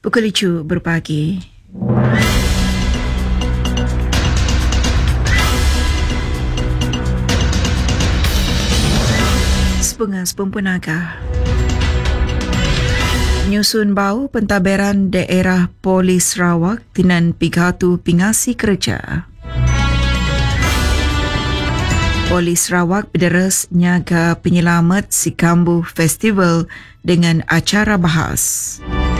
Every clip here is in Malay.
Pukul 7 berpagi. Sepungas Pempunaga. Nyusun bau pentadbiran daerah Polis Sarawak tinan pigatu pingasi kerja. Polis Sarawak berderas nyaga penyelamat Sikambu Festival dengan acara bahas.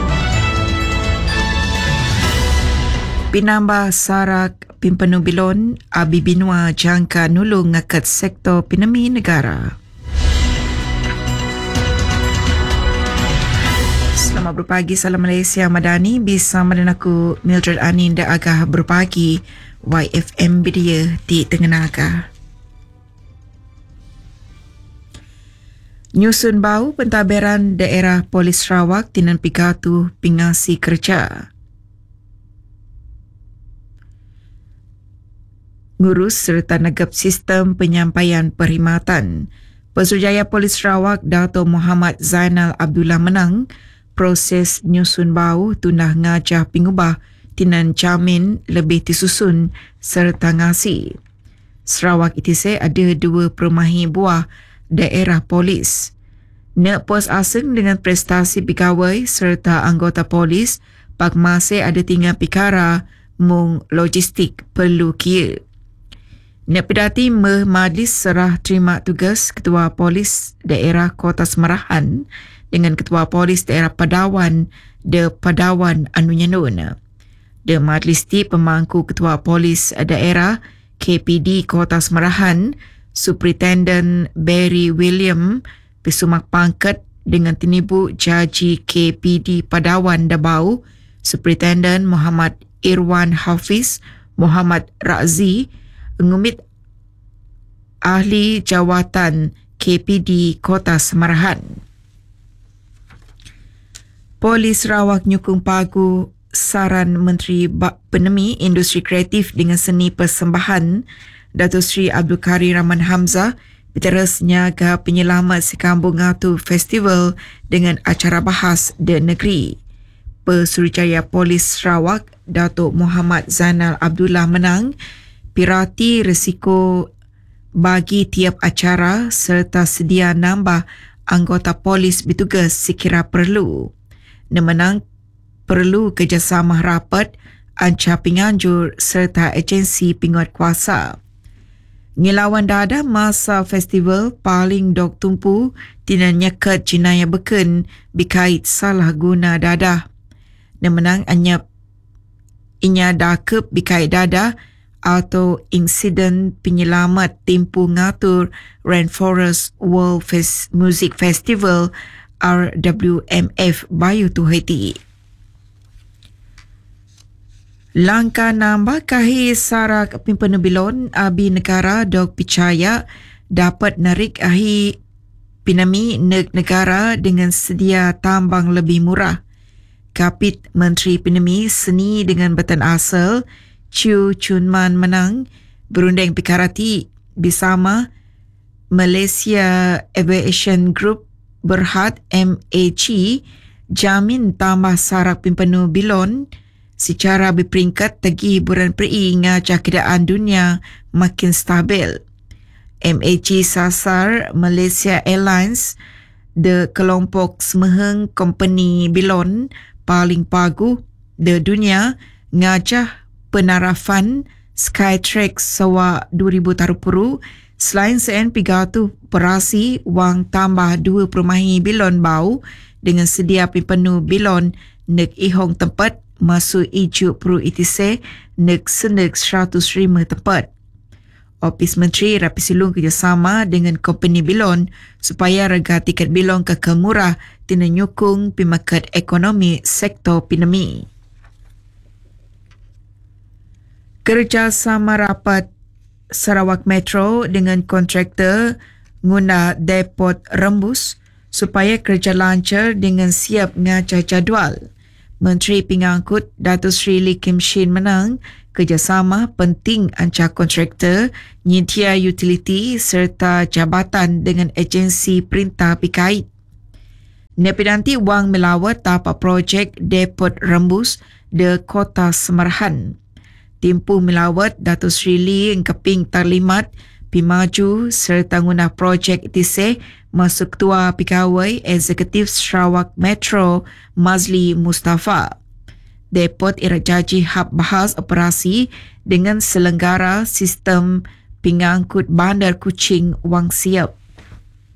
Pinambah Sarak Pimpenu Bilon Abi Binua jangka nulung ngakat sektor pinemi negara. Selamat berpagi, salam Malaysia Madani. Bersama dengan aku Mildred Aninda Agah berpagi YFM Media di Tengganaga. Nyusun bau pentadbiran daerah Polis Sarawak tinan pigatu pingasi kerja. Ngurus serta negap sistem penyampaian perkhidmatan. Pesuruhjaya Polis Sarawak Dato' Muhammad Zainal Abdullah menang proses nyusun bau tundah ngajah pingubah tinan jamin lebih disusun serta ngasi. Sarawak itise ada 2 perumahi buah daerah polis. Nak pos asing dengan prestasi pegawai serta anggota polis, pak masih ada tinggal perkara mung logistik perlu kira. Nak pedati majlis serah terima tugas Ketua Polis Daerah Kota Semarahan dengan Ketua Polis Daerah Padawan de Padawan Anunyanun. De majlis ti pemangku Ketua Polis Daerah KPD Kota Semarahan Superintendent Barry William pesumak pangkat dengan tinibu Jaji KPD Padawan Dabau Superintendent Muhammad Irwan Hafiz Muhammad Razi ngumit ahli jawatan KPD Kota Semarahan. Polis Sarawak nyukung pagu saran Menteri Penemi Industri Kreatif dengan Seni Persembahan Datuk Seri Abdul Karim Rahman Hamzah berterus nyaga penyelamat Sikambung Ngatu Festival dengan acara bahas di negeri. Pesuruhjaya Polis Sarawak Dato' Muhammad Zainal Abdullah menang pirati risiko bagi tiap acara serta sedia nambah anggota polis bertugas sekira perlu. Nemenang perlu kerjasama rapat anca penganjur serta agensi penguatkuasa. Ngelawan dada masa festival paling dok tumpu tina nyekat jenayah beken berkait salah guna dadah. Nemenang anyap inya dakep berkait dadah atau insiden penyelamat tempu ngatur Rainforest World Music Festival RWMF Bayu Tuheti. Langkah nambah kahir sarak Pimpenu Bilon Abi Negara Dok Percaya dapat narik ahi pinami negara dengan sedia tambang lebih murah. Kapit Menteri Penemi Seni dengan Batan Asal Chiu Chunman menang berunding pikarati bersama Malaysia Aviation Group Berhad MAG jamin tambah sarak Pimpenu Bilon secara berperingkat tegi bulan peri ngajak keadaan dunia makin stabil. MAG sasar Malaysia Airlines de kelompok semeheng company Bilon paling pagu de dunia ngajah penarafan Skytrax sewa 2000 tarupuru selain sen pigatu operasi wang tambah 2 perumahi Bilon bau dengan sedia Pimpenu Bilon nek ihong tempat masuk ijuk peru itise nek senek 105 tempat. Ofis Menteri rapi silung kerjasama dengan company Bilon supaya rega tiket Bilon kekal murah tina nyukung pimakat ekonomi sektor pinemi. Kerjasama rapat Sarawak Metro dengan kontraktor guna depot Rembus supaya kerja lancar dengan siap ngajah jadual. Menteri Pengangkut Datuk Seri Lee Kim Shin menang kerjasama penting antara kontraktor, nyedia utiliti serta jabatan dengan agensi perintah berkait. Nepidanti wang melawat tapak projek Depot Rembus de Kota Semarahan. Timpu melawat Datuk Sri Lee keping terlimat pimaju serta guna projek itiseh masuk Ketua Pegawai Eksekutif Sarawak Metro Mazli Mustafa. Depot irajaji hab bahas operasi dengan selenggara sistem pengangkut bandar Kuching Wang Siap.